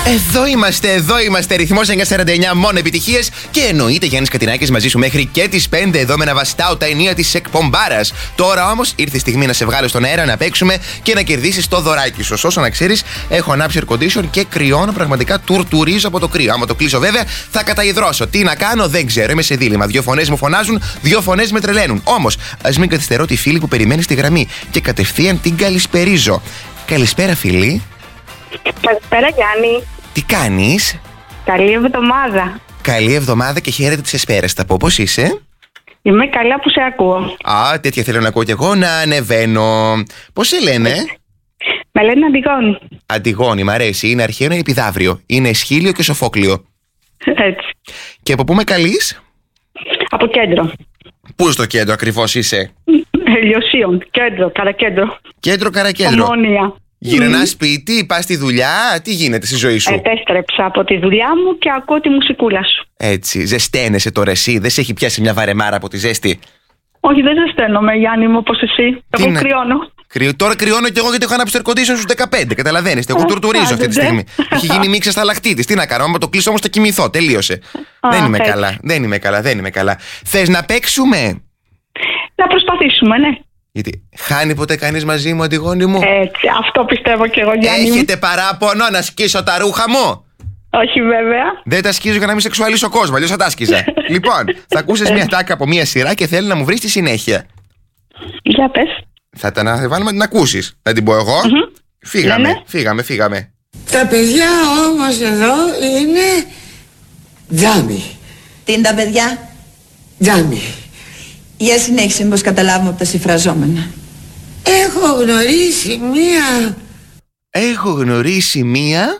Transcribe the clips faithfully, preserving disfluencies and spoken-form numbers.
Εδώ είμαστε, εδώ είμαστε. Ρυθμός εννιακόσια σαράντα εννιά, μόνο επιτυχίες. Και εννοείται Γιάννης Κατινάκης μαζί σου μέχρι και τις πέντε εδώ με να βαστάω τα ενία της εκπομπάρας. Τώρα όμως ήρθε η στιγμή να σε βγάλω στον αέρα, να παίξουμε και να κερδίσεις το δωράκι σου. Όσο να ξέρεις, έχω ανάψει air condition και κρυώνω, πραγματικά τουρτουρίζω από το κρύο. Άμα το κλείσω, βέβαια, θα καταϊδρώσω. Τι να κάνω, δεν ξέρω. Είμαι σε δίλημμα. Δύο φωνές μου φωνάζουν, δύο φωνές με τρελαίνουν. Όμως, ας μην καθυστερώ τη φίλη που περιμένει στη γραμμή και κατευθείαν την καλησπερίζω. Καλησπέρα, φίλη. Καλησπέρα, Γιάννη. Τι κάνεις? Καλή εβδομάδα. Καλή εβδομάδα και χαίρετε τις εσπέρες. Θα πω πώς είσαι? Είμαι καλά που σε ακούω. Α, τέτοια θέλω να ακούω κι εγώ, να ανεβαίνω. Πώς σε λένε? Με λένε Αντιγόνη. Αντιγόνη, μ' αρέσει. Είναι αρχαίο, είναι επιδαύριο. Είναι Εσχύλιο και Σοφόκλειο. Έτσι. Και από πού με καλείς? Από κέντρο. Πού στο κέντρο ακριβώς είσαι? Ελιοσίων. Κέντρο, καρακέντρο. Κέντρο, καρακέντρο. Ομόνια. Γυρνάς Mm. σπίτι, πας στη δουλειά, τι γίνεται στη ζωή σου? Επέστρεψα από τη δουλειά μου και ακούω τη μουσικούλα σου. Έτσι, ζεσταίνεσαι τώρα εσύ, δεν σε έχει πιάσει μια βαρεμάρα από τη ζέστη? Όχι, δεν ζεσταίνομαι, Γιάννη μου, όπως εσύ. Εγώ να... κρυώνω. Κρυ... Τώρα κρυώνω κι εγώ γιατί έχω ανάψει το air condition στους δεκαπέντε, καταλαβαίνετε. Εγώ τουρτουρίζω αυτή τη στιγμή. Έχει γίνει μίξα στα λαχτή. Τι να κάνω, άμα το κλείσω όμως θα κοιμηθώ, τελείωσε. Α, δεν είμαι έτσι. καλά, δεν είμαι καλά, δεν είμαι καλά. Θες να παίξουμε? Να προσπαθήσουμε, ναι. Γιατί χάνει ποτέ κανείς μαζί μου, Αντιγόνη μου? Έτσι, αυτό πιστεύω κι εγώ, Γιάννη. Έχετε παράπονο να σκίσω τα ρούχα μου? Όχι, βέβαια. Δεν τα σκίζω για να μην σεξουαλίσω κόσμο, αλλιώς θα τα σκίζα. Λοιπόν, θα ακούσεις μια τάκα από μια σειρά και θέλω να μου βρεις τη συνέχεια. Για πες. Θα τα αναβάλουμε να την ακούσεις. Θα την πω εγώ. Mm-hmm. Φύγαμε, Λένε. φύγαμε, φύγαμε. Τα παιδιά όμως εδώ είναι τζάμι. Τι είναι τα παιδιά? Τζάμι. Για συνέχισε μήπως καταλάβουμε από τα συμφραζόμενα. Έχω γνωρίσει μία... Έχω γνωρίσει μία...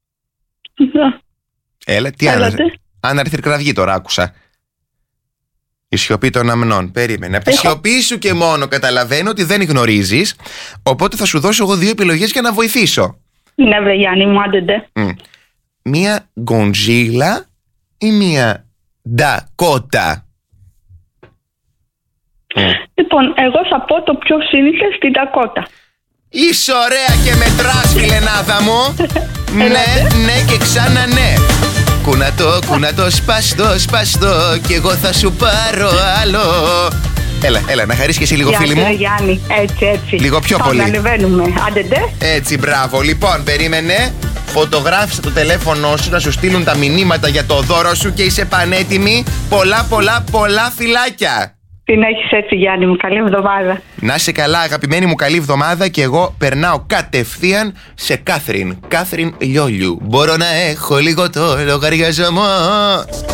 Έλα, τι άλλο. Έλατε. Αν έρθει κραυγή τώρα άκουσα. Η σιωπή των αμνών. Περίμενε. Από τη Έχω. σιωπή σου και μόνο καταλαβαίνω ότι δεν γνωρίζεις. Οπότε θα σου δώσω εγώ δύο επιλογές για να βοηθήσω. Ναι, βρε Γιάννη μου, άντε ντε. Μ. Μία γκοντζίλα ή μία ντακότα? Λοιπόν, εγώ θα πω το πιο σύνηθες στην Τακότα. Είσαι ωραία και μετράς, φιλενάδα μου. Ναι, ναι και ξανά ναι. Κουνατό, κουνατό, σπαστό, σπαστό. Κι εγώ θα σου πάρω άλλο. Έλα, έλα, να χαρίσεις και εσύ λίγο, φίλη Γεια σου, μου. ρε Γιάννη, έτσι, έτσι. Λίγο πιο Πάμε, πολύ. ανεβαίνουμε, άντε ντε. Έτσι, μπράβο. Λοιπόν, περίμενε. Φωτογράφησε το τηλέφωνο σου να σου στείλουν τα μηνύματα για το δώρο σου και είσαι πανέτοιμη. Πολλά, πολλά, πολλά φιλάκια. Την έχεις έτσι, Γιάννη μου, καλή εβδομάδα. Να είσαι καλά, αγαπημένη μου, καλή εβδομάδα. Και εγώ περνάω κατευθείαν σε Κάθριν. Κάθριν Λιόλιου. Μπορώ να έχω λίγο το λογαριασμό?